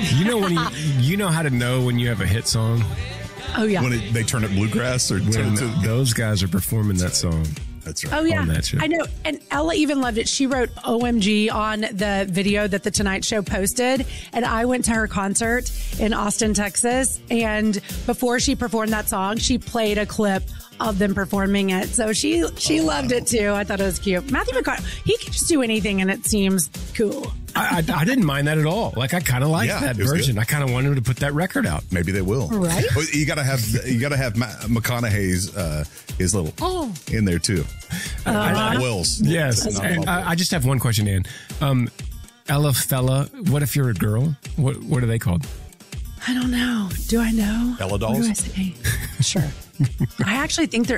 You know you know how to know when you have a hit song? Oh, yeah. When they turn it bluegrass or When those guys are performing that song. That's right. Oh, yeah. On that show. I know. And Ella even loved it. She wrote OMG on the video that The Tonight Show posted. And I went to her concert in Austin, Texas. And before she performed that song, she played a clip of them performing it. So she loved it too. I thought it was cute. Matthew McConaughey, he can just do anything and it seems cool. I didn't mind that at all. Like, I kind of liked that version. Good. I kind of wanted him to put that record out. Maybe they will. Right. Well, you gotta have McConaughey's his little in there too. Bob Wills. Yes. Not And, Bob Wills. I just have one question, Ann. Ella Fella, what if you're a girl? What are they called? I don't know. Do I know? Ella What dolls? do I say? Sure. I actually think there